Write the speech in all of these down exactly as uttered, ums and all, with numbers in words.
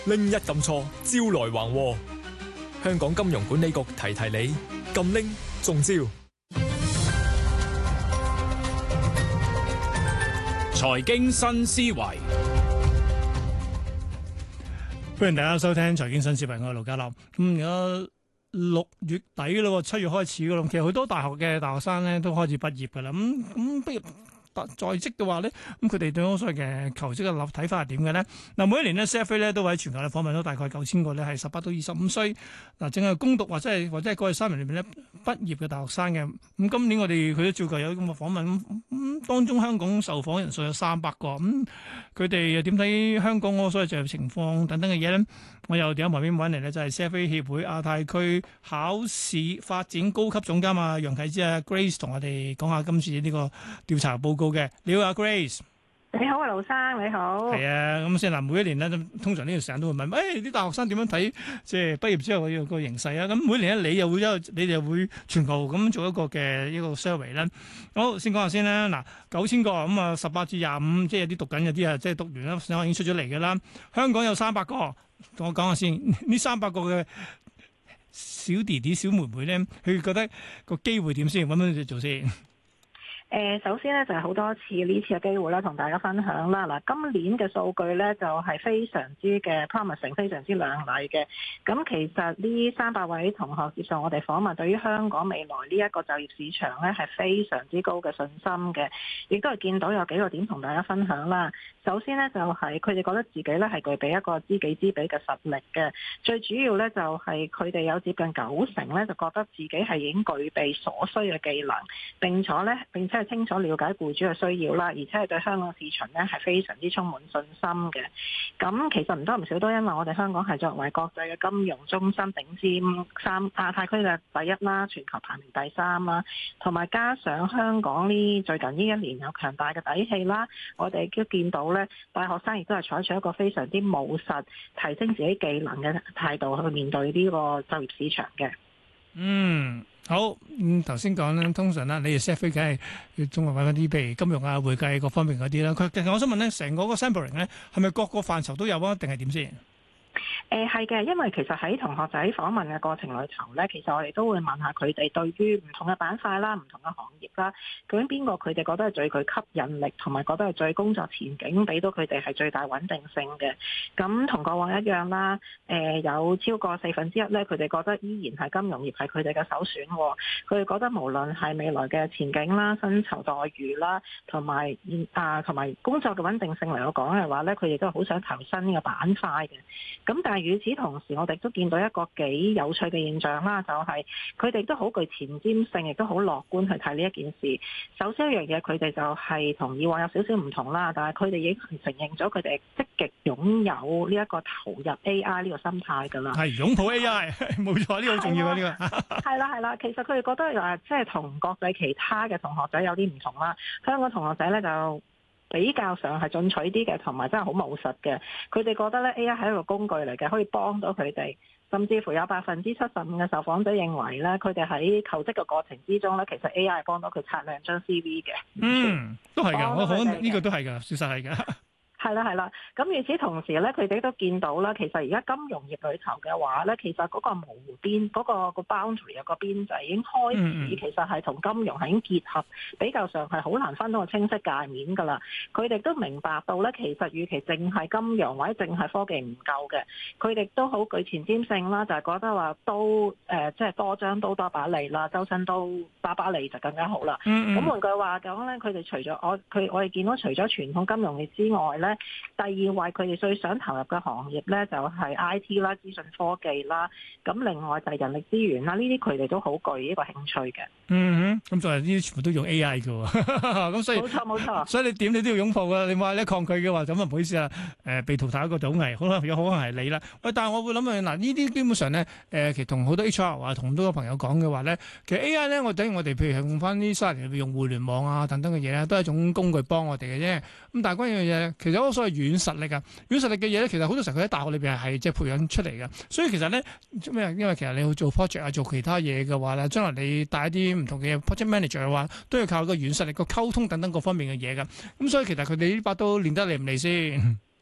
拎一撳錯，招來橫禍。香港金融管理局提提你，撳拎中招。 財經新思維， 歡迎大家收聽財經新思維，我係盧家樂。咁而家六月底咯，七月開始噶咯。其實好多大學嘅大學生咧都開始畢業噶啦。咁咁畢業在職嘅話咧，咁佢哋對我所謂嘅求職嘅立睇法係點嘅咧？嗱，每一年咧 C F A 咧都會喺全球咧訪問咗大概九千個咧係十八到二十五歲嗱，淨係攻讀或者係或者係過去三年裏邊咧畢業嘅大學生嘅。咁今年我哋佢都照舊有咁嘅訪問，咁、嗯、當中香港受訪人數有三百個，咁佢哋又點睇香港嗰所謂就業情況等等嘅嘢咧？我又點喺旁邊揾嚟咧，就係 C F A 協會亞太區考試發展高級總監啊楊啟之啊 Grace 同我哋講下今次呢個調查報告嘅。你好啊 Grace。 你好啊盧生，你好。 係啊，咁先嗱，每一年咧，通常呢條時間都會問，誒、哎、啲大學生點樣睇即係畢業之後嘅個形勢啊？咁每年咧，你又會有，你哋會全球咁做一個嘅一個 survey 咧。好，先講下先啦。嗱，九千個咁啊，十八至廿五，即係有啲讀緊，有啲啊，即係讀完啦，想已經出咗嚟嘅啦。香港有三百個，同我講下先。呢三百個嘅小弟弟、小妹妹咧，佢覺得個機會點先？揾揾你做先。 誒，首先咧就係好多次呢次嘅機會啦，同大家分享啦。嗱，今年嘅數據咧就係非常之嘅 promising， 非常之亮麗嘅。咁其實呢三百位同學接受我哋訪問，對於香港未來呢一個就業市場咧係非常之高嘅信心嘅，亦都係見到有幾個點同大家分享啦。首先咧就係佢哋覺得自己咧係具備一個知己知彼嘅實力嘅，最主要咧就係佢哋有接近九成咧就覺得自己係已經具備所需嘅技能，並且咧並且係清楚了解僱主嘅需要啦，而且係對香港市場咧係非常之充滿信心嘅。咁其實唔多唔少都因為我哋香港係作為國際嘅金融中心頂尖三亞太區嘅第一啦，全球排名第三啦，同埋加上香港呢最近呢一年有強大嘅底氣啦，我哋都見到咧大學生亦都係採取一個非常之務實、提升自己技能嘅態度去面對呢個就業市場嘅。 嗯。好，咁頭先講咧，通常啦，你哋 C F A 梗係要綜合揾啲，譬如金融啊、會計各方面嗰啲啦。佢其實我想問咧，成個個 sampling 咧，係咪各個範疇都有啊？定係點先？ 誒係嘅，因為其實喺同學仔訪問嘅過程裏頭咧，其實我哋都會問下佢哋對於唔同嘅板塊啦、唔同嘅行業啦，究竟邊個佢哋覺得係最具吸引力，同埋覺得係最工作前景，俾到佢哋係最大穩定性嘅。咁同過往一樣啦，誒有超過四分之一咧，佢哋覺得依然係金融業係佢哋嘅首選。佢哋覺得無論係未來嘅前景啦、薪酬待遇啦，同埋啊同埋工作嘅穩定性嚟講嘅話咧，佢哋都係好想投身呢個板塊嘅。咁但係與此同時，我哋都見到一個幾有趣嘅現象啦，就係佢哋都好具前瞻性，亦都好樂觀去睇呢一件事。首先一樣嘢，佢哋就係同以往有少少唔同啦，但係佢哋已經承認咗佢哋積極擁有呢一個投入 A I 呢個心態㗎啦。係擁抱 A I，冇錯，呢個好重要啊！呢個係啦係啦，其實佢哋覺得誒，即係同國際其他嘅同學仔有啲唔同啦。香港同學仔咧就比較上係進取啲嘅，同埋真係好務實嘅。佢哋覺得咧 A I 係一個工具嚟嘅，可以幫到佢哋。甚至乎有百分之七十五嘅受訪者認為咧，佢哋喺求職嘅過程之中咧，其實 A I 係幫到佢擦亮張 C V 嘅。 嗯，都係嘅，我覺得呢個都係嘅，事實係嘅。 係啦係啦，咁與此同時咧，佢哋都見到啦，其實而家金融業裏頭嘅話咧，其實嗰個模糊邊嗰、嗰個、嗰個 boundary 有個邊際已經開始，嗯、其實係同金融係已經結合，比較上係好難分到個清晰界面㗎啦。佢哋都明白到咧，其實與其淨係金融或者淨係科技唔夠嘅，佢哋都好具前瞻性啦，就係、是、覺得話都誒，即、呃、係、就是、多張刀多把利啦，周身刀把把利就更加好啦。咁、嗯嗯、換句話講咧，佢哋除咗我佢我哋見到除咗傳統金融業之外咧，第二位佢哋最想投入嘅行業咧，就係 I T 啦、資訊科技啦。咁另外就係人力資源啦，呢啲佢哋都好具呢個興趣嘅。 嗯哼，咁就係呢啲全部都用 A I 嘅喎。咁所以冇錯冇錯。所以你點你都要擁抱㗎。你話你抗拒嘅話，咁啊唔好意思啊。誒，被淘汰一個就好危，可能有可能係你啦。喂，但係我會諗啊，嗱呢啲基本上咧，誒其實同好多 H R 啊，同好多朋友講嘅話咧，其實 A I 咧，我等於我哋譬如用翻啲三十年用互聯網啊等等嘅嘢咧，都係一種工具幫我哋嘅啫。咁但係關於樣嘢，其實嗰所謂軟實力啊，軟實力嘅嘢咧，其實好多時候佢喺大學裏邊係即係培養出嚟嘅。所以其實咧咩？因為其實你去做 project 啊，做其他嘢嘅話咧，將來你帶一啲唔同嘅 project manager 嘅話，都要靠個軟實力、個溝通等等各方面嘅嘢㗎。咁所以其實佢哋呢把刀練得嚟唔嚟先？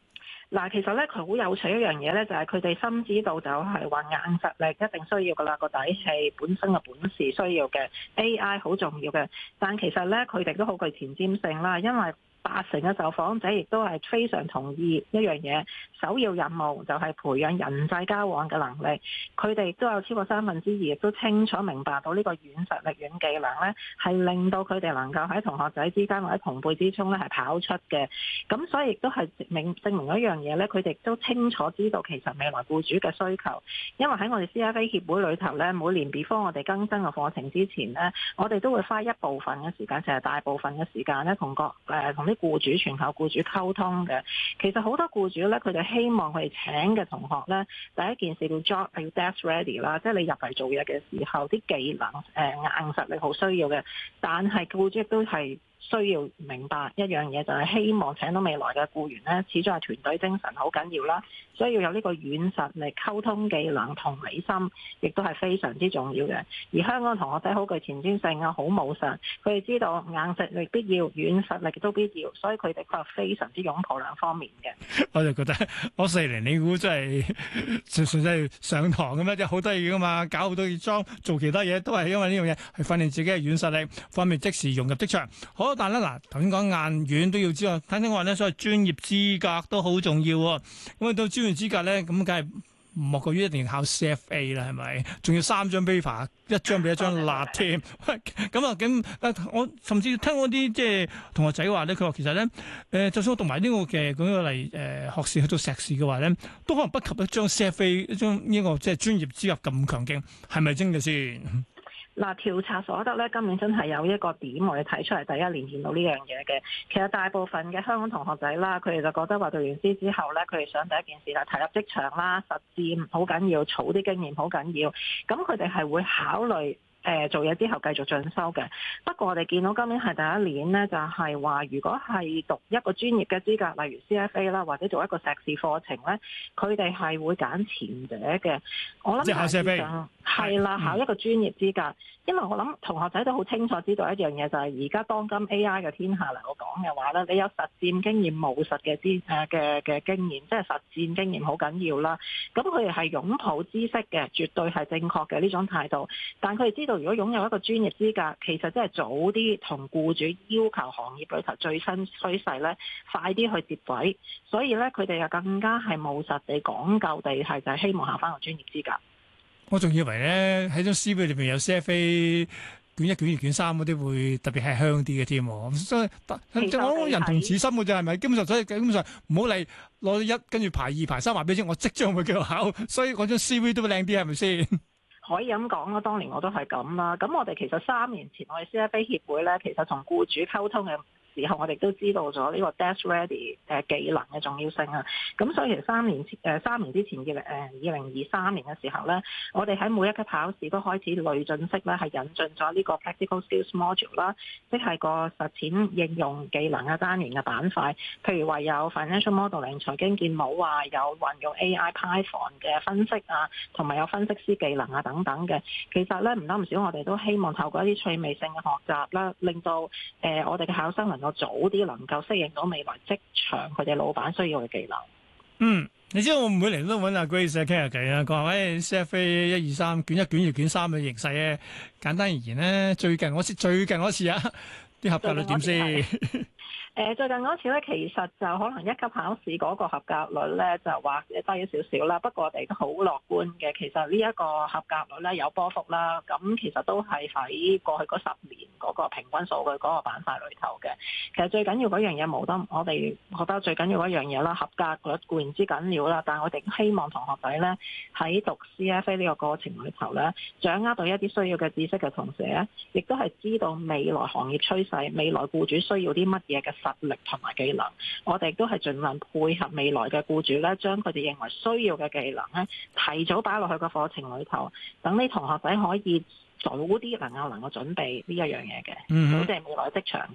嗱，其實咧佢好有趣一樣嘢咧，就係佢哋深知道就係話硬實力一定需要噶啦，個底氣本身嘅本事需要嘅 A I 好重要嘅，但其實咧佢哋都好具前瞻性啦，因為八成嘅受訪者亦都係非常同意一樣嘢，首要任務就係培養人際交往嘅能力。佢哋亦都有超過三分之二亦都清楚明白到呢個軟實力、軟技能咧，係令到佢哋能夠喺同學仔之間或者同輩之中咧係跑出嘅。咁所以亦都係證明證明一樣嘢咧，佢哋都清楚知道其實未來僱主嘅需求。因為喺我哋 C F A 協會裏頭咧，每年 before 我哋更新嘅課程之前咧，我哋都會花一部分嘅時間，其實大部分嘅時間咧，同個誒同啲僱主、全球僱主溝通嘅。其實好多僱主咧，佢哋希望佢哋請嘅同學咧，第一件事叫 job 要 desk ready 啦，即係你入嚟做嘢嘅時候，啲技能誒、呃、硬實力好需要嘅。但係僱主亦都係需要明白一樣嘢，就係希望請到未來嘅僱員咧，始終係團隊精神好緊要啦，所以要有呢個軟實力、溝通技能、同理心，亦都係非常之重要嘅。而香港同學仔好具前瞻性啊，好務實，佢哋知道硬實力必要，軟實力都必要，所以佢哋確實非常之擁抱兩方面嘅。 我就覺得我四年你估真係純粹係上堂咁樣，即係好得意噶嘛，搞好多嘢裝，做其他嘢都係因為呢樣嘢係訓練自己嘅軟實力，方便即時融入職場。好，但係咧嗱，頭先講硬軟都要知道，睇聽話咧，所謂專業資格都好重要喎。咁啊到專業資格咧，咁梗係莫過於一定要考 C F A 啦，係咪？仲要三張 paper， 一張比一張辣添。咁啊咁誒，我甚至聽嗰啲即係同學仔話咧，佢話其實咧誒，就算我讀埋呢個嘅舉個例誒學士去做碩士嘅話咧，都可能不及一張 C F A 一張呢個即係專業資格咁強勁，係咪真嘅先？ 嗱，調查所得咧，今年真係有一個點我哋睇出嚟，第一年見到呢樣嘢嘅。其實大部分嘅香港同學仔啦，佢哋就覺得話讀完師之後咧，佢哋想第一件事就係投入職場啦，實戰好緊要，儲啲經驗好緊要。咁佢哋係會考慮。誒、呃、做嘢之後繼續進修嘅，不過我哋見到今年係第一年呢，就係、是、話如果係讀一個專業嘅資格，例如 C F A 啦，或者做一個碩士課程呢，佢哋係會揀前者嘅。我諗大致上係啦，考一個專業資格，因為我諗同學仔都好清楚知道一樣嘢，就係而家當今 A I 嘅天下嚟我講嘅話呢，你有實戰經驗、務實嘅資誒嘅嘅經驗，即係實戰經驗好緊要啦。咁佢哋係擁抱知識嘅，絕對係正確嘅呢種態度，但佢哋知道。如果擁有一個專業資格，其實即係早啲同僱主要求行業裏頭最新趨勢咧，快啲去接軌。所以咧，佢哋又更加係務實地講究地係就係希望考翻個專業資格。 我仲以為咧喺張 C V 裏邊有 C F A 卷一、卷二、卷三嗰啲會特別係香啲嘅添。所以即係我人同此心嘅啫，係咪？基本上所以基本上唔好嚟攞一跟住排二排三話俾你知，我即將會繼續考，所以嗰張 C V 都會靚啲，係咪先？ 可以咁講啦，當年我都係咁啦。咁我哋其實三年前我哋 C F A 協會咧，其實同僱主溝通嘅時候，我哋都知道咗呢個 desk ready 誒技能嘅重要性啊。咁所以其實三年前誒三年之前嘅誒二零二三年嘅時候咧，我哋喺每一級考試都開始累進式咧，係引進咗呢個 practical skills module 啦，即係個實踐應用技能嘅單元嘅板塊。譬如話有 financial modeling 財經建模啊，有運用 A I Python 嘅分析啊，同埋有分析師技能啊等等嘅。其實咧唔多唔少，我哋都希望透過一啲趣味性嘅學習啦，令到誒、呃、我哋嘅考生能夠我早啲能夠適應到未來職場佢哋老闆需要嘅技能。 嗯，你知道我每年都揾阿 Grace 傾下偈啊，佢話喂 C F A 一二三卷一、卷二、卷三嘅形勢咧，簡單而言咧，最近我次最近嗰次啊，啲合格率點先？誒最近嗰次咧，其實就可能一級考試嗰個合格率咧，就話低咗少少啦。不過我哋都好樂觀嘅。其實呢一個合格率咧有波幅啦。咁其實都係喺過去嗰十年嗰個平均數據嗰個板塊裏頭嘅。其實最緊要嗰樣嘢冇得，我哋覺得最緊要嗰樣嘢啦，合格率固然之緊要啦。但係我哋希望同學仔咧喺讀 C F A 呢個過程裏頭咧，掌握到一啲需要嘅知識嘅同時咧，亦都係知道未來行業趨勢、未來僱主需要啲乜嘢嘅實力同埋技能，我哋都係盡量配合未來嘅僱主咧，將佢哋認為需要嘅技能咧，提早擺落去個課程裏頭，等啲同學仔可以早啲能夠能夠準備呢一樣嘢嘅，好似係未來職場嘅。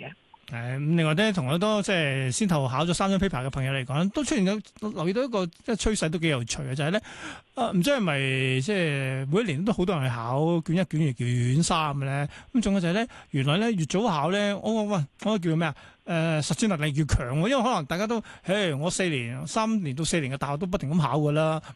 誒咁，另外咧，同好多即係先後考咗三張 paper 嘅朋友嚟講，都出現咗留意到一個即係趨勢，都幾有趣嘅，就係、是、咧，啊唔知係咪即係每一年都好多人去考卷一、卷二、卷三嘅咧？咁仲有就係咧，原來咧越早考咧，我我喂我叫咩啊？誒、呃、實戰能力越強喎，因為可能大家都，誒我四年、三年到四年嘅大學都不停咁考㗎啦，